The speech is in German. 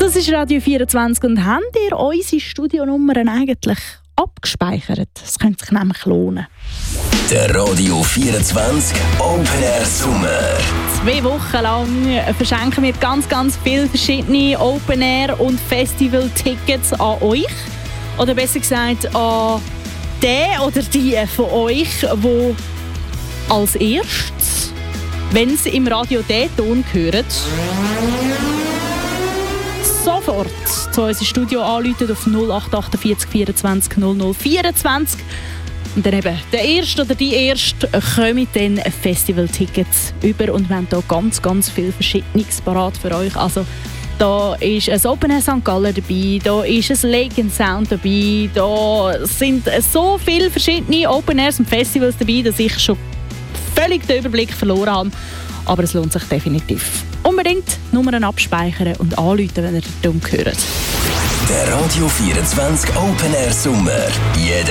Das ist Radio 24 und habt ihr unsere Studionummern eigentlich abgespeichert? Das könnte sich nämlich lohnen. Der Radio 24 Open Air Sommer. 2 Wochen lang verschenken wir ganz viele verschiedene Open Air und Festival Tickets an euch. Oder besser gesagt an den oder die von euch, die als erstes, wenn sie im Radio den Ton hören, sofort zu unserem Studio anrufen auf 0848 24 00 24. Und dann eben der Erste oder die Erste kommen dann Festival-Tickets über und wir haben hier ganz viel Verschiedenes parat für euch. Also da ist ein Open Air St. Gallen dabei, da ist ein Lake & Sound dabei, da sind so viele verschiedene Open Airs und Festivals dabei, dass ich schon völlig den Überblick verloren habe. Aber es lohnt sich definitiv. Unbedingt Nummern abspeichern und anrufen, wenn ihr den Ton hört. Der Radio 24 Open Air Sommer.